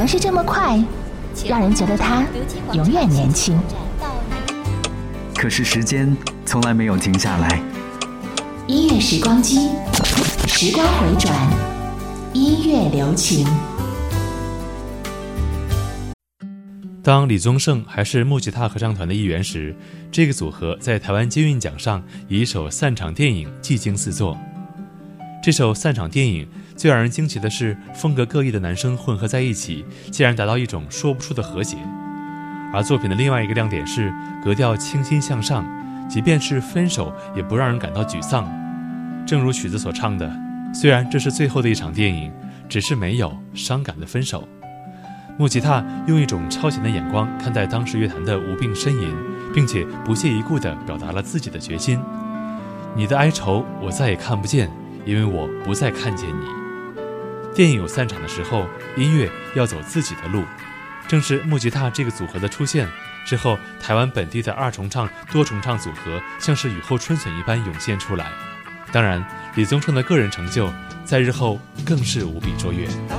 还是这么快，让人觉得他永远年轻。 可是时间从来没有停下来。 音乐时光机，时光回转，音乐留情。 当李宗盛还是木吉他合唱团的一员时，这个组合在台湾金韵奖上以一首散场电影技惊四座。这首散场电影最让人惊奇的是，风格各异的男生混合在一起，竟然达到一种说不出的和谐。而作品的另外一个亮点是格调清新向上，即便是分手也不让人感到沮丧。正如曲子所唱的，虽然这是最后的一场电影，只是没有伤感的分手。木吉他用一种超前的眼光看待当时乐坛的无病呻吟，并且不屑一顾地表达了自己的决心。你的哀愁我再也看不见，因为我不再看见你。电影有散场的时候，音乐要走自己的路。正是木吉他这个组合的出现之后，台湾本地的二重唱多重唱组合像是雨后春笋一般涌现出来。当然，李宗盛的个人成就在日后更是无比卓越。